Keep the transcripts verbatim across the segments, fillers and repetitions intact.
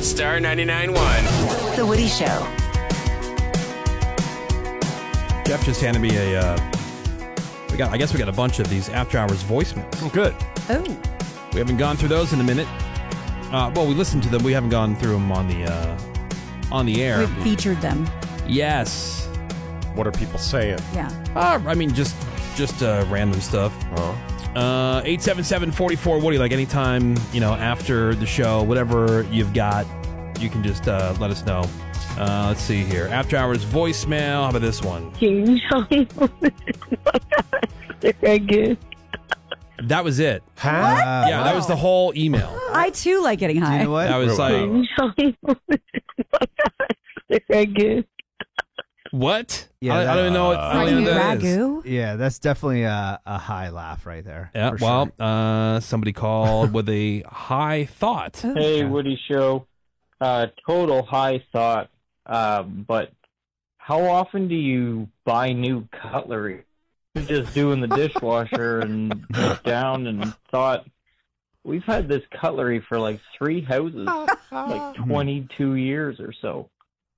Star ninety-nine point one. The Woody Show. Jeff just handed me a, uh, we got. I guess we got a bunch of these after hours voicemails. Good. Oh. We haven't gone through those in a minute. Uh, well, we listened to them. We haven't gone through them on the, uh, on the air. We've featured them. Yes. What are people saying? Yeah. Uh, I mean, just, just uh, random stuff. Uh-huh. Uh, eight seven seven, four four, Woody, like anytime, you know, after the show, whatever you've got, you can just uh, let us know. Uh, let's see here. After hours voicemail. How about this one? That was it. Huh? Yeah, that was the whole email. I, too, like getting high. You know what? That was like... What? Yeah, I, I don't even know what, I don't even know what that is. Ragu? Yeah, that's definitely a, a high laugh right there. Yeah, for well, sure. uh, somebody called with a high thought. Hey, Woody Show. Uh, total high thought. Uh, but how often do you buy new cutlery? I'm just doing the dishwasher and looked down and thought, we've had this cutlery for like three houses, like twenty-two years or so.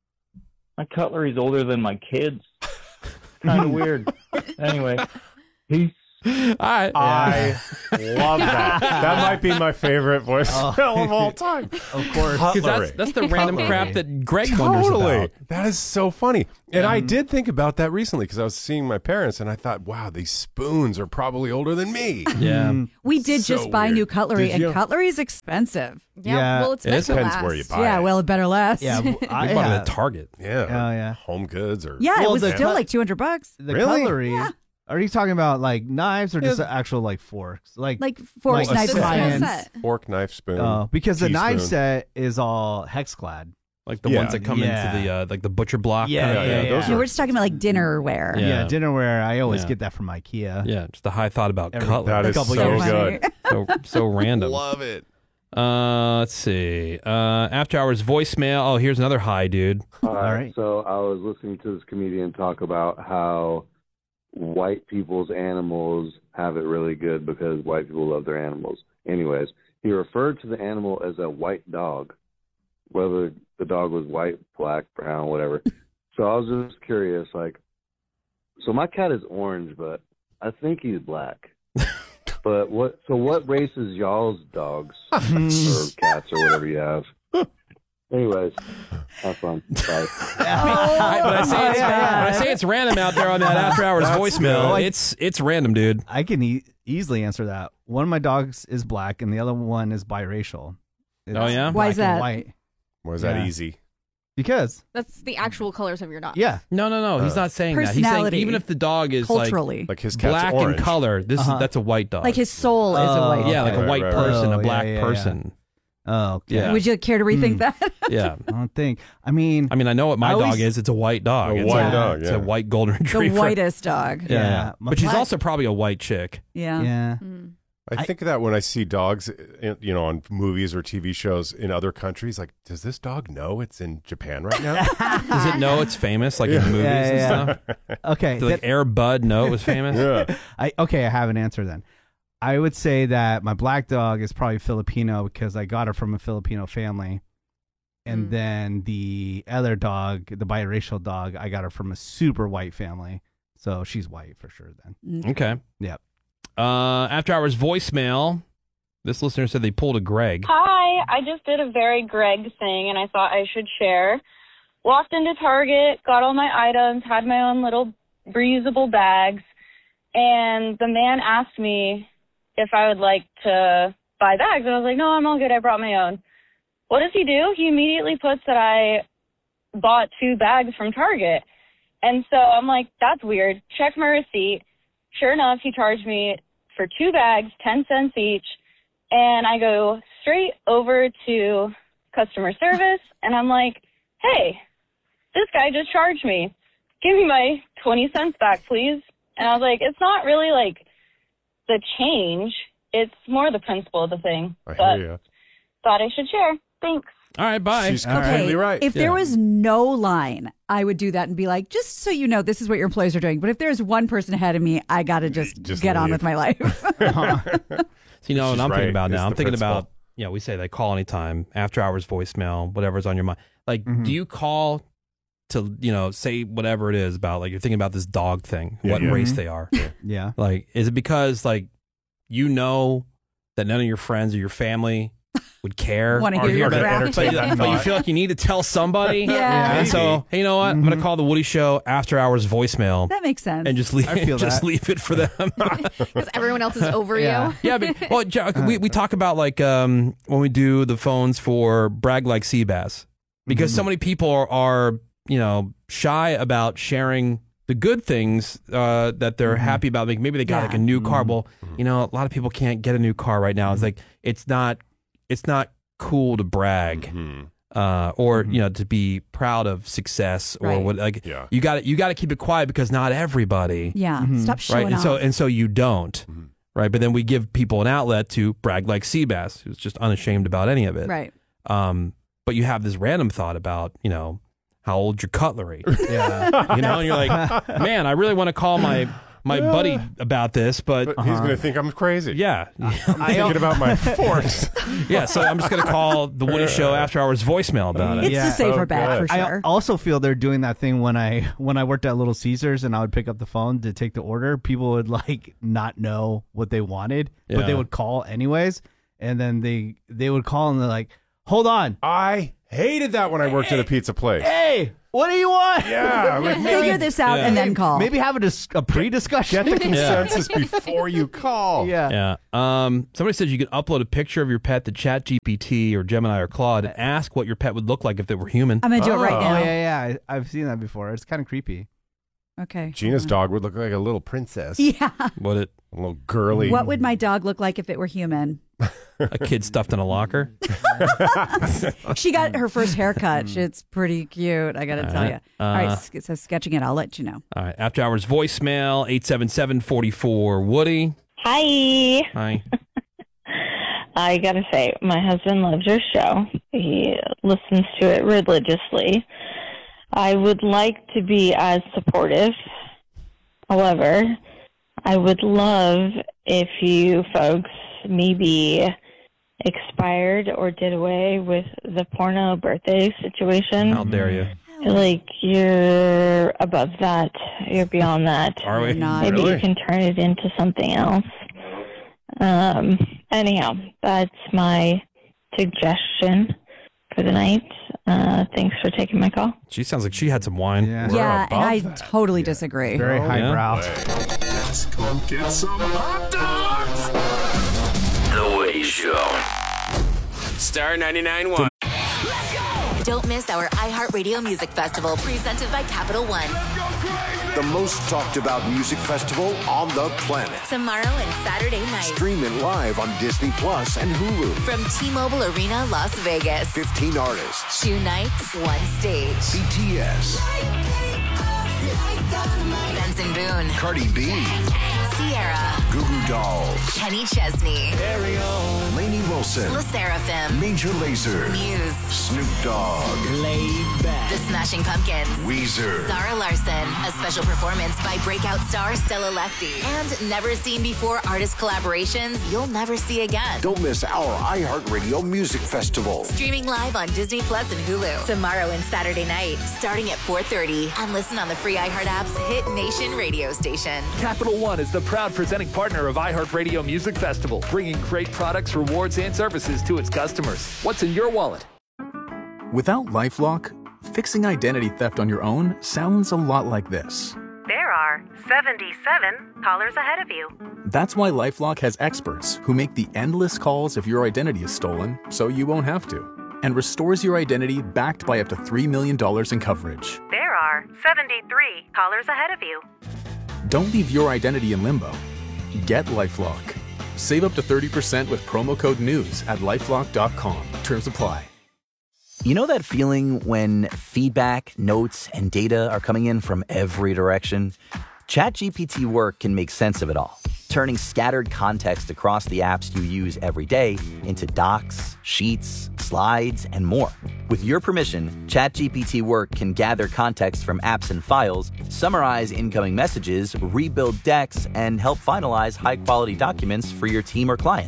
My cutlery's older than my kids. Kind of weird. Anyway, peace. All right. I love that. That might be my favorite voicemail of all time. Of course. Because that's, that's the random Cutlery. crap that Greg wonders Totally. about. That is so funny. And I did think about that recently because I was seeing my parents and I thought, wow, these spoons are probably older than me. Yeah. We did So just buy weird. new cutlery, Did and you? cutlery is expensive. Yeah, Yeah. well, it's It meant to depends last. where you buy Yeah, it. well, it better last. Yeah, We I, bought it yeah. at Target. Yeah. Oh, yeah. Home goods or Yeah, Well, it was the still cut- like two hundred bucks. The Really? cutlery. Yeah. Are you talking about like knives or just actual like forks? Like, Like forks, Like a knives, and set. spoons. Set. fork, knife, spoon. oh, because the knife teaspoon. set is all hex clad. Like the Yeah. ones that come Yeah. into the uh, like the butcher block. Yeah, kind of- yeah, yeah. those No, are- we're just talking about like dinnerware. Yeah. Yeah, dinnerware. I always Yeah. get that from IKEA. Yeah, just a high thought about Every- cutlery. That is couple so years. good. so, so random. Love it. Uh, let's see. Uh, after hours voicemail. Oh, here's another high, dude. All right. right. So I was listening to this comedian talk about how white people's animals have it really good because white people love their animals. Anyways, he referred to the animal as a white dog, whether the dog was white, black, brown, whatever. So I was just curious, like, so my cat is orange, but I think he's black. But what? So what race is y'all's dogs or cats or whatever you have? Anyways, have fun. Bye. I, but I say it's, my God. when I say it's random out there on that after hours voicemail. good. It's it's random, dude. I can e- easily answer that. One of my dogs is black, and the other one is biracial. It's Oh, yeah? black Why is and that? White. Why is that Yeah. easy? Because That's the actual colors of your dog. yeah, No, no, no. He's Uh, not saying that. He's saying Personality. even if the dog is Culturally. Like his cat's like black orange. in color, this Uh-huh. is that's a white dog. Like his soul is a Oh, white. yeah, like Right, a white right, person, right. a black Oh, yeah, yeah, person. oh, okay. Yeah. Would you care to rethink Hmm. that? Yeah. I don't think. I mean, I mean, I know what my I dog always- is. It's a white dog. A It's white a, dog, It's yeah. a white golden The retriever. whitest dog. Yeah. Yeah. My But she's black- also probably a white chick. Yeah. yeah. Mm. I think that when I see dogs, in- you know, on movies or T V shows in other countries, like, does this dog know it's in Japan right now? Does it know it's famous, like in movies Yeah, and yeah. stuff? Okay. Did like that- Air Bud know it was famous? yeah. I okay. I have an answer then. I would say that my black dog is probably Filipino because I got her from a Filipino family, and Mm. then the other dog, the biracial dog, I got her from a super white family, so she's white for sure. Then Okay. Yep. Uh, after hours voicemail. This listener said they pulled a Greg. Hi, I just did a very Greg thing, and I thought I should share. Walked into Target, got all my items, had my own little reusable bags, and the man asked me if I would like to buy bags, and I was like, no, I'm all good, I brought my own. What does he do? He immediately puts that I bought two bags from Target. And so I'm like, that's weird. Check my receipt. Sure enough, he charged me for two bags, ten cents each. And I go straight over to customer service, and I'm like, hey, this guy just charged me. Give me my twenty cents back, please. And I was like, it's not really like the change. It's more the principle of the thing. I but hear you. thought I should share. Thanks. All right, bye. She's All right. completely right. If Yeah. there was no line, I would do that and be like, just so you know, this is what your employees are doing. But if there's one person ahead of me, I got to just, Just get on leave. with my life. So, you know what She's I'm right. thinking about It's now? I'm the thinking principle. about you know, we say like call anytime, after hours voicemail, whatever's on your mind. Like, Mhm. do you call to, you know, say whatever it is about, like you're thinking about this dog thing, Yeah, what yeah. race Mhm. they are? Yeah. Like, is it because like you know that none of your friends or your family would care? Wanna or hear your but- crap. but, but, but you feel like you need to tell somebody? Yeah. And so, hey, you know what? I'm going to call the Woody Show after hours voicemail That makes sense. and just leave, I feel just that. leave it for them. Because everyone else is over Yeah. you. Yeah, but well, Jo- we we talk about like um when we do the phones for Brag Like Seabass, because so many people are, are you know shy about sharing the good things uh, that they're happy about. Like maybe they got Yeah. like a new car. Well, you know, a lot of people can't get a new car right now. It's like it's not it's not cool to brag. Hmm. Uh, or you know to be proud of success or Right. what like Yeah. you got you got to keep it quiet because not everybody yeah. Mhm. Stop showing right and off. so and so you don't Mhm. right but then we give people an outlet to brag like Seabass, who's just unashamed about any of it, right. um but you have this random thought about you know how old your cutlery Yeah. you know and you're like, man, I really want to call my my buddy about this, but, But he's going to think I'm crazy. yeah I'm thinking about my forks. yeah so I'm just gonna call the Woody Show after hours voicemail about it. It's Yeah. the safer Oh, bet God. for I sure. also feel they're doing that thing when I when I worked at Little Caesars and I would pick up the phone to take the order. People would like not know what they wanted, but they Yeah. would call anyways, and then they they would call and they're like, "Hold on, I hated that when I worked at a pizza place. hey, what do you want?" Yeah, I'm like, Figure maybe, this out Yeah. and then call. Maybe have a, dis- a pre-discussion. get the consensus before you call. yeah. Yeah. Um, somebody said you could upload a picture of your pet to Chat G P T or Gemini or Claude and ask what your pet would look like if it were human. I'm going to do it right Oh. Oh now. yeah, yeah. I, I've seen that before. It's kind of creepy. Okay. Gina's dog would look like a little princess. Yeah. Would it A little girly. What would my dog look like if it were human? a kid stuffed in a locker? She got her first haircut. It's pretty cute, I got to All tell right. you. All right, Uh, s- it says sketching it. I'll let you know. All right. After hours voicemail eight seven seven, four four Woody. Hi. Hi. I gotta say, my husband loves your show. He listens to it religiously. I would like to be as supportive. However, I would love if you folks maybe expired or did away with the porno birthday situation. How dare you? I feel like you're above that. You're beyond that. Are we? Not. Maybe Really? you can turn it into something else. Um, anyhow, that's my suggestion for the night. Uh, thanks for taking my call. She sounds like she had some wine. Yeah. We're yeah, and above I that. totally disagree. Very yeah. highbrow. Let's go get some hot dogs. The Woody Show. Star ninety-nine point one. Don't miss our iHeartRadio Music Festival presented by Capital One. The most talked about music festival on the planet. Tomorrow and Saturday night Stream it live on Disney Plus and Hulu. from T-Mobile Arena, Las Vegas. fifteen artists. Two nights, one stage. B T S. Benson Boone, Cardi B. Sierra, Goo Goo Dolls. Kenny Chesney, Lainey Wilson. La Seraphim, Major Lazer. Muse, Snoop Dogg. The Smashing Pumpkins, Weezer. Zara Larson, a special performance by breakout star Stella Lefty, and never seen before artist collaborations you'll never see again. Don't miss our iHeartRadio Music Festival. Streaming live on Disney Plus and Hulu tomorrow and Saturday night, starting at four thirty, and listen on the free iHeart app's Hit Nation radio station. Capital One is the proud presenting partner of iHeartRadio Music Festival, bringing great products, rewards, and services to its customers. What's in your wallet? Without LifeLock, fixing identity theft on your own sounds a lot like this. There are seventy-seven callers ahead of you. That's why LifeLock has experts who make the endless calls if your identity is stolen, so you won't have to, and restores your identity backed by up to three million dollars in coverage. There are seventy-three callers ahead of you. Don't leave your identity in limbo. Get LifeLock. Save up to thirty percent with promo code NEWS at lifelock dot com. Terms apply. You know that feeling when feedback, notes, and data are coming in from every direction? ChatGPT Work can make sense of it all, turning scattered context across the apps you use every day into docs, sheets, slides, and more. With your permission, ChatGPT Work can gather context from apps and files, summarize incoming messages, rebuild decks, and help finalize high-quality documents for your team or clients.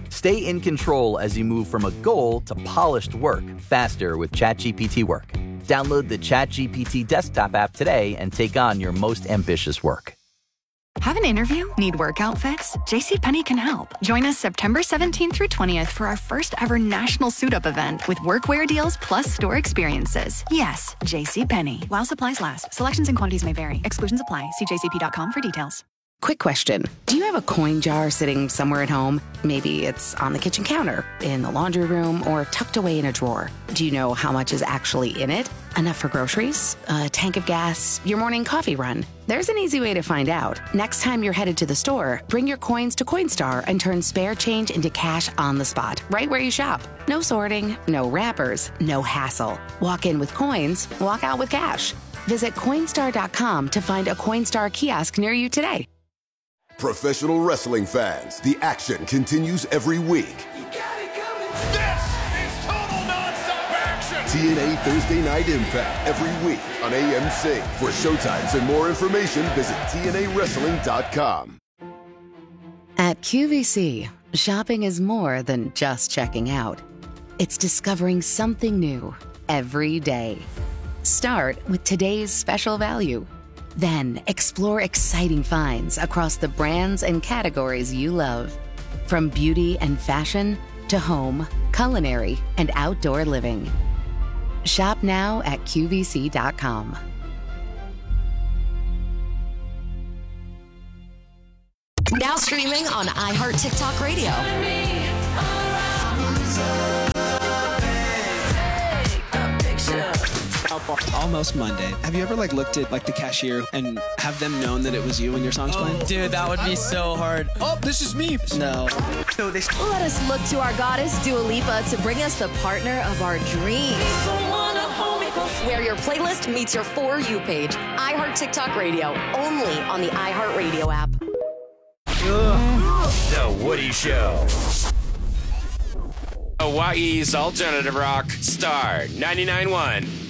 Stay in control as you move from a goal to polished work faster with ChatGPT Work. Download the ChatGPT desktop app today and take on your most ambitious work. Have an interview? Need work outfits? JCPenney can help. Join us September seventeenth through twentieth for our first ever national suit-up event with workwear deals plus store experiences. Yes, JCPenney. While supplies last. Selections and quantities may vary. Exclusions apply. See j c p dot com for details. Quick question. Do you have a coin jar sitting somewhere at home? Maybe it's on the kitchen counter, in the laundry room, or tucked away in a drawer. Do you know how much is actually in it? Enough for groceries, a tank of gas, your morning coffee run? There's an easy way to find out. Next time you're headed to the store, bring your coins to Coinstar and turn spare change into cash on the spot, right where you shop. No sorting, no wrappers, no hassle. Walk in with coins, walk out with cash. Visit Coinstar dot com to find a Coinstar kiosk near you today. Professional wrestling fans, the action continues every week. This is total nonstop action. T N A Thursday Night Impact every week on A M C. For showtimes and more information, visit T N A wrestling dot com. At Q V C, shopping is more than just checking out. It's discovering something new every day. Start with today's special value. Then explore exciting finds across the brands and categories you love. From beauty and fashion to home, culinary, and outdoor living. Shop now at Q V C dot com. Now streaming on iHeart TikTok Radio. Almost Monday. Have you ever like looked at like the cashier and have them known that it was you when your song's playing? Dude, that would be so hard. Oh, this is me. No. Let us look to our goddess Dua Lipa to bring us the partner of our dreams. Where your playlist meets your For You page. iHeart TikTok Radio, only on the iHeart Radio app. The Woody Show. Hawaii's alternative rock, Star ninety-nine point one.